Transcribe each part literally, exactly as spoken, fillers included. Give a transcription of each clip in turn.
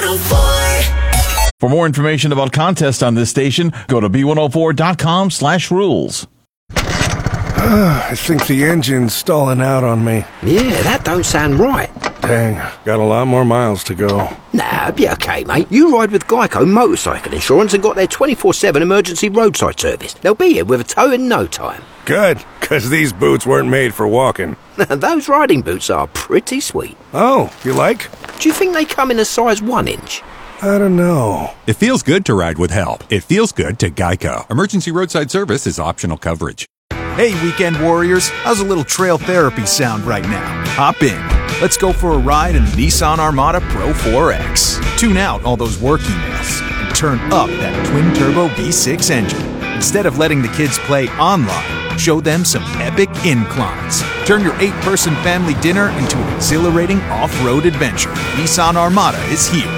oh four. For more information about contests on this station, go to B one oh four dot com slash rules. I think the engine's stalling out on me. Yeah, that don't sound right. Dang, got a lot more miles to go. Nah, be okay, mate. You ride with Geico Motorcycle Insurance and got their twenty-four seven emergency roadside service. They'll be here with a tow in no time. Good, because these boots weren't made for walking. Those riding boots are pretty sweet. Oh, you like? Do you think they come in a size one inch? I don't know. It feels good to ride with help. It feels good to Geico. Emergency roadside service is optional coverage. Hey, weekend warriors, how's a little trail therapy sound right now? Hop in. Let's go for a ride in the Nissan Armada Pro four X. Tune out all those work emails and turn up that twin-turbo V six engine. Instead of letting the kids play online, show them some epic inclines. Turn your eight-person family dinner into an exhilarating off-road adventure. Nissan Armada is here.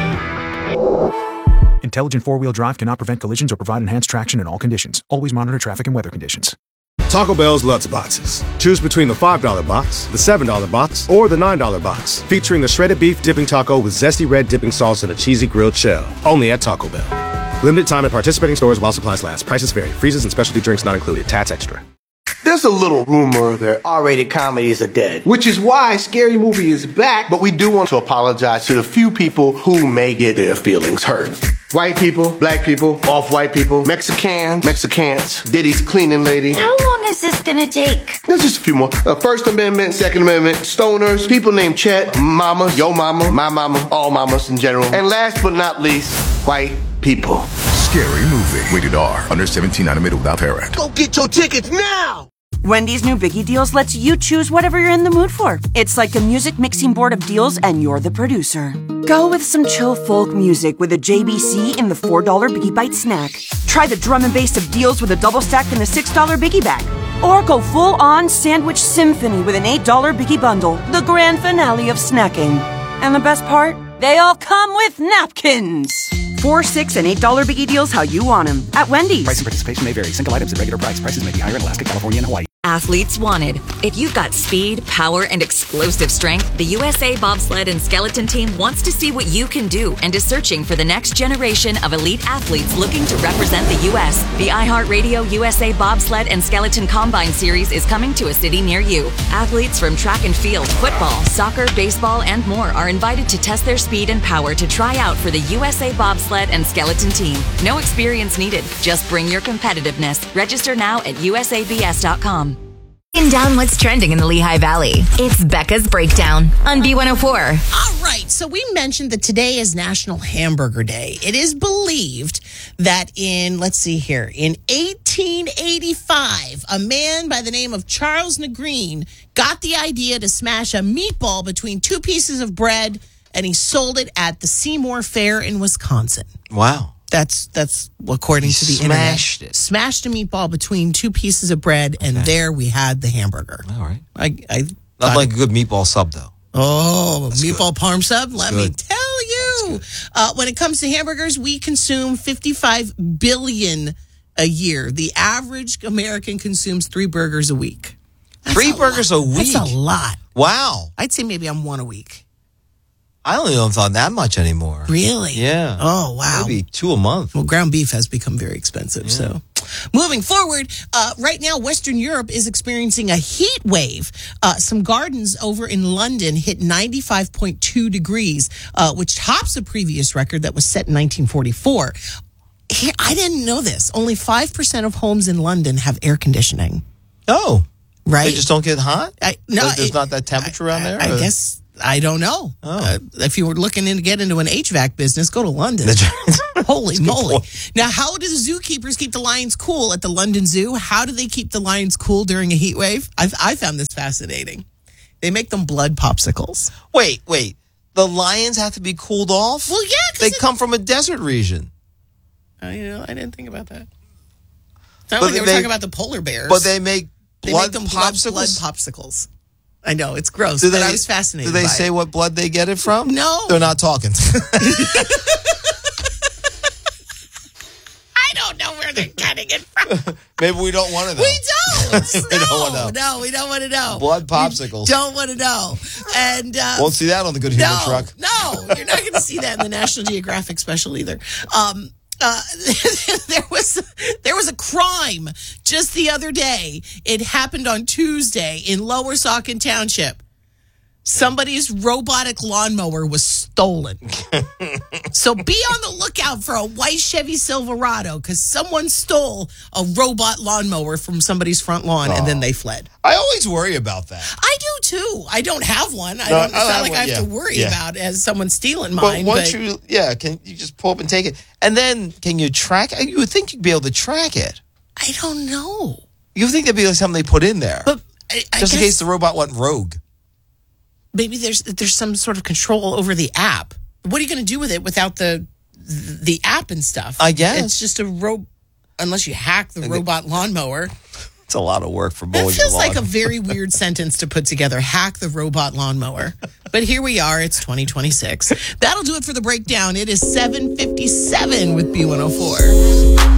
Intelligent four-wheel drive cannot prevent collisions or provide enhanced traction in all conditions. Always monitor traffic and weather conditions. Taco Bell's Lutz Boxes. Choose between the five dollar box, the seven dollar box, or the nine dollar box, featuring the shredded beef dipping taco with zesty red dipping sauce and a cheesy grilled shell. Only at Taco Bell. Limited time at participating stores while supplies last. Prices vary. Freezes and specialty drinks not included. Tats extra. There's a little rumor that R-rated comedies are dead, which is why Scary Movie is back, but we do want to apologize to the few people who may get their feelings hurt. White people, black people, off-white people, Mexicans, Mexicans, Diddy's cleaning lady. How long is this gonna take? There's just a few more. Uh, First Amendment, Second Amendment, stoners, people named Chet, mama, yo mama, my mama, all mamas in general. And last but not least, white people. Scary Movie. Rated R. Under seventeen, animated without parent. Go get your tickets now! Wendy's new Biggie Deals lets you choose whatever you're in the mood for. It's like a music mixing board of deals, and you're the producer. Go with some chill folk music with a J B C in the four dollar Biggie Bite snack. Try the drum and bass of deals with a double stack in the six dollar Biggie Bag. Or go full-on sandwich symphony with an eight dollar Biggie Bundle, the grand finale of snacking. And the best part? They all come with napkins. Four, six, and eight dollar Biggie Deals how you want them at Wendy's. Price and participation may vary. Single items at regular price. Prices may be higher in Alaska, California, and Hawaii. Athletes wanted. If you've got speed, power, and explosive strength, the U S A Bobsled and Skeleton Team wants to see what you can do and is searching for the next generation of elite athletes looking to represent the U S. The iHeartRadio U S A Bobsled and Skeleton Combine Series is coming to a city near you. Athletes from track and field, football, soccer, baseball, and more are invited to test their speed and power to try out for the U S A Bobsled and Skeleton Team. No experience needed. Just bring your competitiveness. Register now at U S A B S dot com. Breaking down what's trending in the Lehigh Valley. It's Becca's Breakdown on B one oh four. All right, so we mentioned that today is National Hamburger Day. It is believed that in, let's see here, in eighteen eighty-five, a man by the name of Charles Negreen got the idea to smash a meatball between two pieces of bread, and he sold it at the Seymour Fair in Wisconsin. Wow. That's that's according he to the smashed internet. It. Smashed a meatball between two pieces of bread, and okay. there we had the hamburger. All right. I, I Not like a good meatball sub, though. Oh, That's meatball good. parm sub? Let That's me good. tell you. Uh, when it comes to hamburgers, we consume fifty-five billion a year. The average American consumes three burgers a week. That's three a burgers lot. a week? That's a lot. Wow. I'd say maybe I'm one a week. I don't even thought that much anymore. Really? Yeah. Oh, wow. Maybe two a month. Well, ground beef has become very expensive, yeah. so... Moving forward, uh, right now, Western Europe is experiencing a heat wave. Uh, some gardens over in London hit ninety-five point two degrees, uh, which tops a previous record that was set in nineteen forty-four. Here, I didn't know this. Only five percent of homes in London have air conditioning. Oh. Right? They just don't get hot? I, no, like there's it, not that temperature I, around there? I, I or? guess... I don't know. Oh. Uh, if you were looking in to get into an H V A C business, go to London. Holy moly. Now, how do the zookeepers keep the lions cool at the London Zoo? How do they keep the lions cool during a heat wave? I've, I found this fascinating. They make them blood popsicles. Wait, wait. The lions have to be cooled off? Well, yeah. They it, come from a desert region. Uh, you know, I didn't think about that. It's not like they were talking about the polar bears. But they make blood they make them popsicles? Blood, blood popsicos. I know, it's gross, do but they, I was fascinated Do they by say it. what blood they get it from? No. They're not talking. I don't know where they're getting it from. Maybe we don't want to know. We no, don't want to know. no, we don't want to know. Blood popsicles. We don't want to know. And uh, won't see that on the Good Humor no, truck. No, you're not going to see that in the National Geographic special either. Um, uh, there was there was a crime just the other day. It happened on Tuesday in Lower Saucon Township. Somebody's robotic lawnmower was stolen. So be on the lookout for a white Chevy Silverado because someone stole a robot lawnmower from somebody's front lawn oh. and then they fled. I always worry about that. I do too. I don't have one. I no, don't. It's I not like one, I have yeah. to worry yeah. about as someone stealing but mine. Once but you, yeah, can you just pull up and take it? And then can you track it? You would think you'd be able to track it. I don't know. You would think that'd be like something they put in there. But I, I just guess, in case the robot went rogue. Maybe there's there's some sort of control over the app. What are you going to do with it without the the app and stuff? I guess it's just a ro. Unless you hack the robot lawnmower. It's a lot of work for mowing. That feels your lawn. like a very weird sentence to put together. Hack the robot lawnmower. But here we are. It's twenty twenty-six. That'll do it for the breakdown. It is seven fifty-seven with B one oh four.